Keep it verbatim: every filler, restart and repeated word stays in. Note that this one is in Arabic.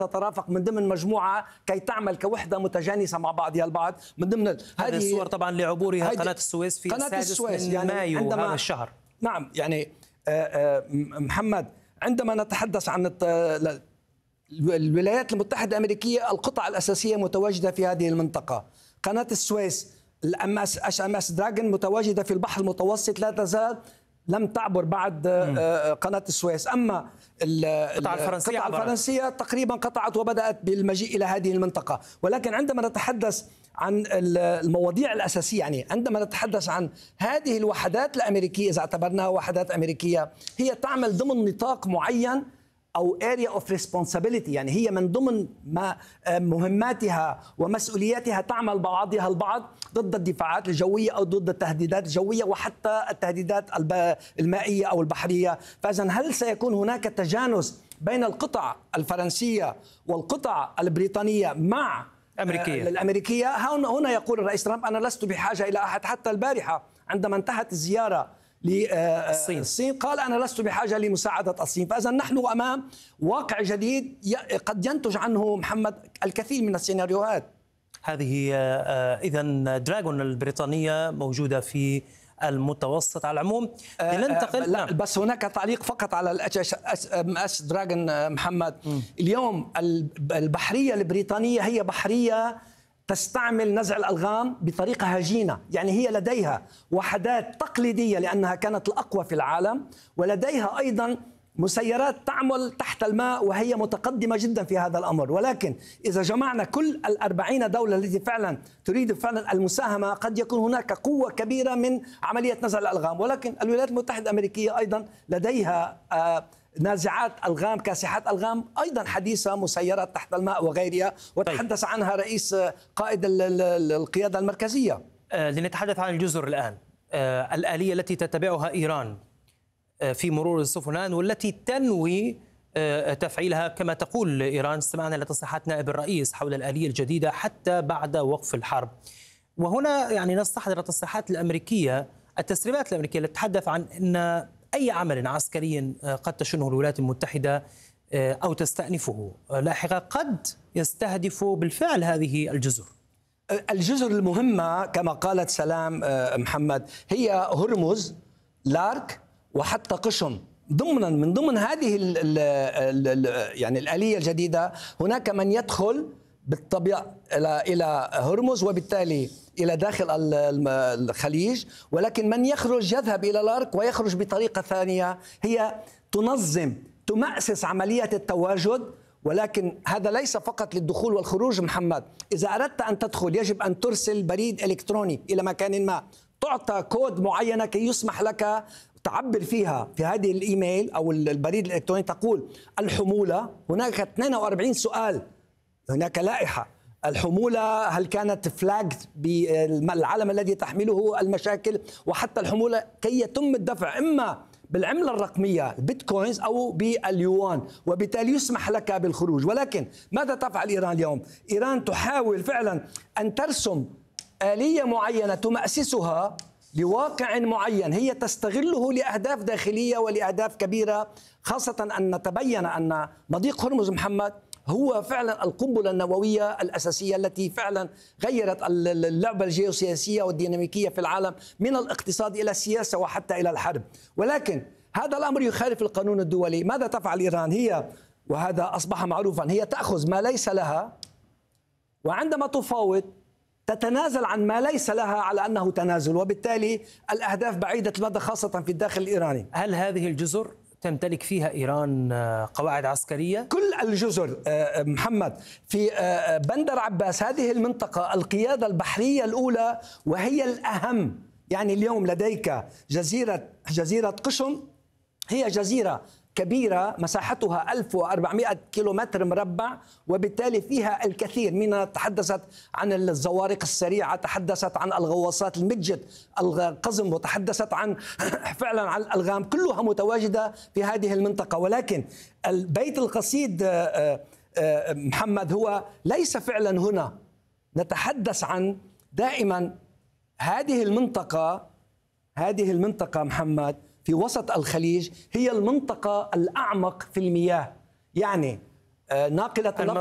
تترافق من ضمن مجموعة كي تعمل كوحدة متجانسة مع بعضها البعض. من ضمن هذه الصور طبعا لعبورها قناة السويس في قناة السادس السويس من يعني مايو عندما هذا الشهر. نعم يعني محمد، عندما نتحدث عن الولايات المتحدة الأمريكية القطع الأساسية متواجدة في هذه المنطقة. قناة السويس الام اس ام اس دراجون متواجدة في البحر المتوسط، لا تزال لم تعبر بعد قناة السويس. أما القطعة الفرنسية, القطعة الفرنسية تقريبا قطعت وبدأت بالمجيء إلى هذه المنطقة. ولكن عندما نتحدث عن المواضيع الأساسية، يعني عندما نتحدث عن هذه الوحدات الأمريكية إذا اعتبرناها وحدات أمريكية، هي تعمل ضمن نطاق معين أو area of responsibility، يعني هي من ضمن ما مهماتها ومسؤولياتها تعمل بعضها البعض ضد الدفاعات الجوية أو ضد التهديدات الجوية وحتى التهديدات المائية أو البحرية. فإذا هل سيكون هناك تجانس بين القطع الفرنسية والقطع البريطانية مع أمريكية. الأمريكية؟ هنا يقول الرئيس ترامب أنا لست بحاجة إلى أحد. حتى البارحة عندما انتهت الزيارة للصين قال أنا لست بحاجة لمساعدة الصين. فإذا نحن أمام واقع جديد قد ينتج عنه محمد الكثير من السيناريوهات. هذه إذن دراغون البريطانية موجودة في المتوسط. على العموم لننتقل. لا بس هناك تعليق فقط على الاتش ام اس دراغون محمد. م. اليوم البحرية البريطانية هي بحرية تستعمل نزع الألغام بطريقة هجينة، يعني هي لديها وحدات تقليدية لأنها كانت الأقوى في العالم، ولديها أيضا مسيرات تعمل تحت الماء وهي متقدمة جدا في هذا الأمر. ولكن إذا جمعنا كل الأربعين دولة التي فعلا تريد فعلا المساهمة قد يكون هناك قوة كبيرة من عملية نزع الألغام. ولكن الولايات المتحدة الأمريكية أيضا لديها آه نازعات ألغام، كاسحات ألغام أيضا حديثة، مسيرات تحت الماء وغيرها، وتحدث عنها رئيس قائد القيادة المركزية. آه لنتحدث عن الجزر الآن. آه الآلية التي تتبعها إيران آه في مرور السفن والتي تنوي آه تفعيلها كما تقول إيران. استمعنا إلى تصريحات نائب الرئيس حول الآلية الجديدة حتى بعد وقف الحرب. وهنا يعني نستحضر التصريحات الأمريكية، التسريبات الأمريكية التي تتحدث عن أن أي عمل عسكري قد تشنه الولايات المتحدة أو تستأنفه لاحقا قد يستهدف بالفعل هذه الجزر. الجزر المهمة كما قالت سلام محمد هي هرمز، لارك، وحتى قشم. ضمنا من ضمن هذه ال ال ال يعني الآلية الجديدة هناك من يدخل بالطبيعة إلى إلى هرمز وبالتالي إلى داخل الخليج، ولكن من يخرج يذهب إلى لارك ويخرج بطريقة ثانية هي تنظم تمأسس عملية التواجد. ولكن هذا ليس فقط للدخول والخروج محمد. إذا أردت أن تدخل يجب أن ترسل بريد إلكتروني إلى مكان ما، تعطى كود معينة كي يسمح لك تعبر فيها في هذه الإيميل أو البريد الإلكتروني، تقول الحمولة. هناك اثنين وأربعين سؤال، هناك لائحة الحمولة، هل كانت فلاج بالعلم الذي تحمله المشاكل، وحتى الحمولة كي يتم الدفع إما بالعملة الرقمية البيتكوينز أو باليوان، وبالتالي يسمح لك بالخروج. ولكن ماذا تفعل إيران اليوم؟ إيران تحاول فعلا أن ترسم آلية معينة تمأسسها لواقع معين هي تستغله لأهداف داخلية ولأهداف كبيرة، خاصة أن نتبين أن مضيق هرمز محمد هو فعلا القنبلة النووية الأساسية التي فعلا غيرت اللعبة الجيوسياسية والديناميكية في العالم من الاقتصاد إلى السياسة وحتى إلى الحرب. ولكن هذا الأمر يخالف القانون الدولي. ماذا تفعل إيران؟ هي وهذا أصبح معروفا، هي تأخذ ما ليس لها، وعندما تفاوض تتنازل عن ما ليس لها على أنه تنازل، وبالتالي الأهداف بعيدة المدى خاصة في الداخل الإيراني. هل هذه الجزر تمتلك فيها إيران قواعد عسكرية؟ كل الجزر محمد في بندر عباس، هذه المنطقة القيادة البحرية الأولى وهي الأهم. يعني اليوم لديك جزيرة جزيرة قشم، هي جزيرة كبيرة مساحتها ألف وأربعمائة كيلومتر مربع، وبالتالي فيها الكثير من، تحدثت عن الزوارق السريعة، تحدثت عن الغواصات المجد القزم، وتحدثت عن فعلا عن الألغام، كلها متواجدة في هذه المنطقة. ولكن البيت القصيد محمد هو ليس فعلا هنا. نتحدث عن دائما هذه المنطقة هذه المنطقة محمد في وسط الخليج هي المنطقة الأعمق في المياه. يعني ناقلة